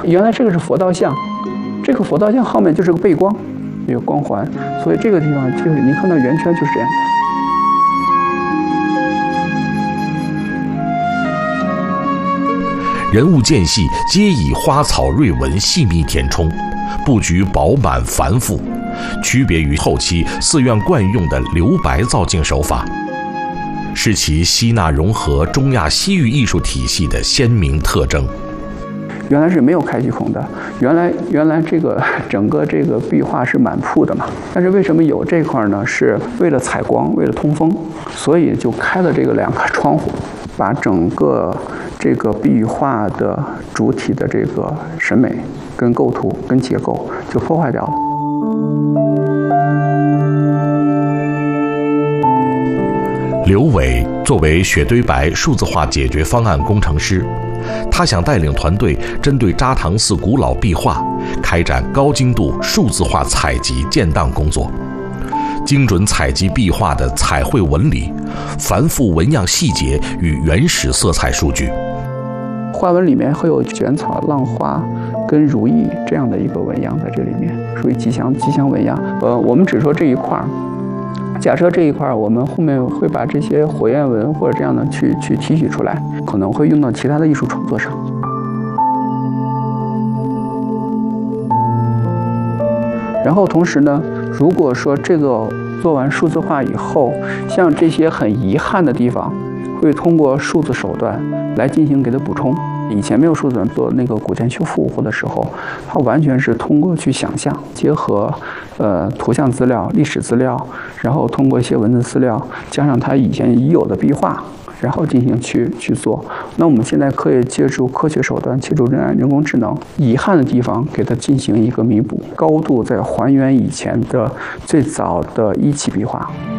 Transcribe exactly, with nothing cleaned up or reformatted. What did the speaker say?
原来这个是佛道像，这个佛道像后面就是个背光，一个光环，所以这个地方就是您看到圆圈就是这样的。 人物间隙皆以花草瑞纹细密填充，布局饱满繁复，区别于后期寺院惯用的留白造境手法，是其吸纳融合中亚西域艺术体系的鲜明特征。 原来是没有开虚孔的，原来原来这个整个这个壁画是满铺的嘛，但是为什么有这块呢？是为了采光，为了通风，所以就开了这个两个窗户，把整个这个壁画的主体的这个审美、跟构图、跟结构就破坏掉了。 刘伟作为雪堆白数字化解决方案工程师，他想带领团队针对扎堂寺古老壁画开展高精度数字化采集建档工作，精准采集壁画的彩绘纹理、繁复纹样细节与原始色彩数据。 花纹里面会有卷草、浪花跟如意这样的一个纹样在这里面，属于吉祥吉祥纹样。呃，我们只说这一块儿。假设这一块我们后面会把这些火焰纹或者这样的去去提取出来，可能会用到其他的艺术创作上。然后同时呢，如果说这个做完数字化以后，像这些很遗憾的地方，会通过数字手段来进行给它补充。以前没有数字做那个古建修复或的时候，它完全是通过去想象，结合呃图像资料、历史资料，然后通过一些文字资料，加上它以前已有的壁画，然后进行去去做。那我们现在可以借助科学手段，借助人人工智能，遗憾的地方给它进行一个弥补，高度在还原以前的最早的一起壁画。